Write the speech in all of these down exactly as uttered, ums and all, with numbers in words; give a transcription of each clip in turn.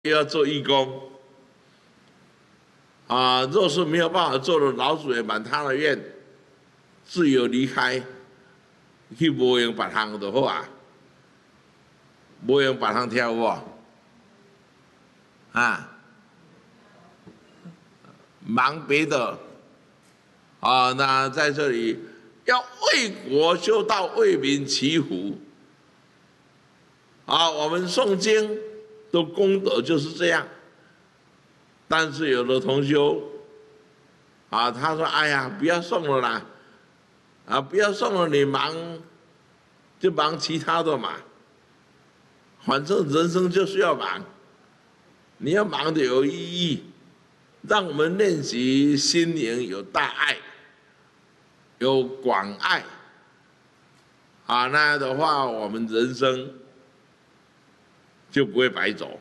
要做义工啊，若是没有办法做的，老主也满他的愿，自由离开，去无用别项就好啊，无用别项跳舞啊，忙别的啊。那在这里要为国修道，为民祈福啊。我们诵经的功德就是这样。但是有的同修啊，他说：“哎呀，不要送了啦，啊，不要送了，你忙就忙其他的嘛，反正人生就是要忙，你要忙的有意义，让我们练习心灵有大爱，有广爱，啊，那样的话，我们人生就不会白走。”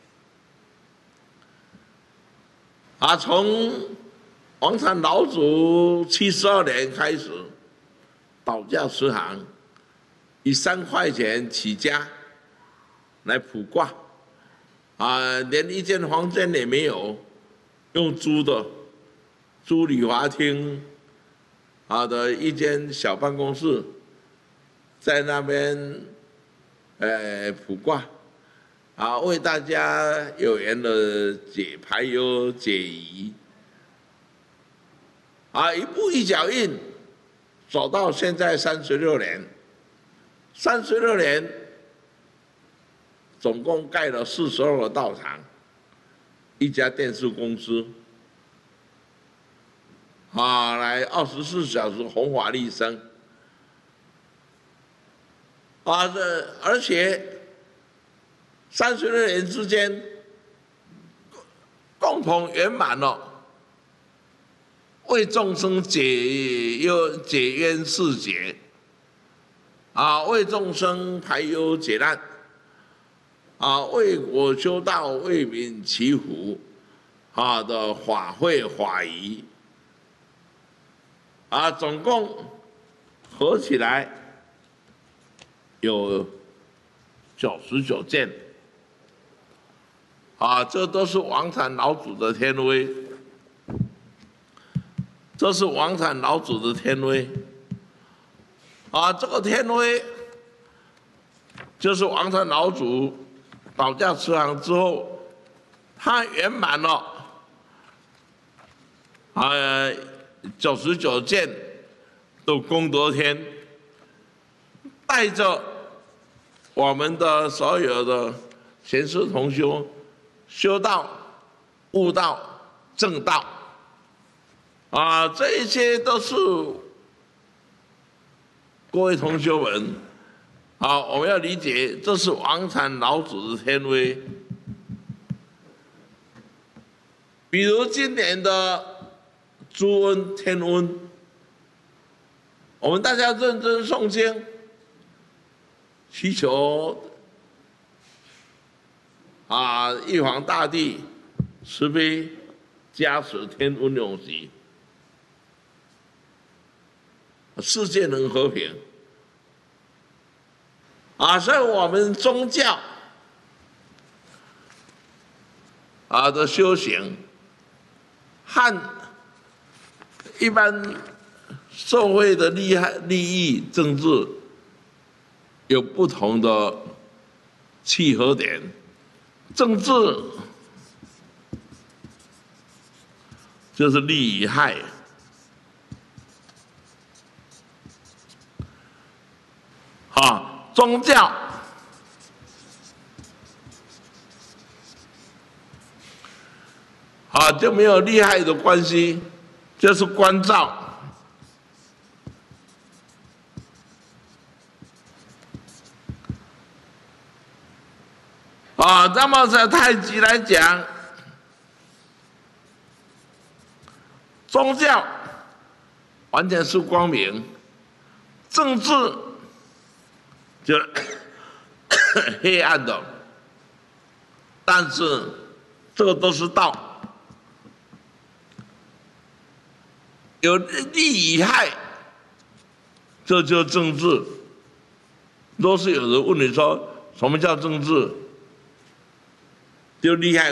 啊，从王禅老祖七十二年开始，道教慈航以三块钱起家来卜卦，啊，连一间房间也没有，用租的，租礼华厅啊的一间小办公室，在那边呃卜卦。啊，为大家有缘的解排忧解疑，啊，一步一脚印，走到现在三十六年，三十六年，总共盖了四十二个道场，一家电视公司，啊，来二十四小时弘法利生，啊，这而且。三十六年之间，共同圆满了为众生解忧解冤释结，啊，为众生排忧解难，啊，为国修道，为民祈福，啊的法会法仪，啊，总共合起来有九十九件。啊，这都是王禅老祖的天威，这是王禅老祖的天威。啊，这个天威就是王禅老祖道教慈航之后，他圆满了啊九十九件的功德天，带着我们的所有的贤师同修。修道、悟道、正道，啊，这一些都是各位同学们，啊，我们要理解，这是王禅老祖的天威。比如今年的朱恩天恩，我们大家认真诵经，祈求。啊！玉皇大帝慈悲加持天恩永吉，世界能和平。啊，所以我们宗教啊的修行和一般社会的利害利益政治有不同的契合点。政治就是利与害，啊，宗教啊就没有利害的关系，就是关照。啊，那么在太极来讲，宗教完全是光明，政治就黑暗的，但是这个都是道，有利与害，这就是政治。若是有人问你说什么叫政治？ 就厉害。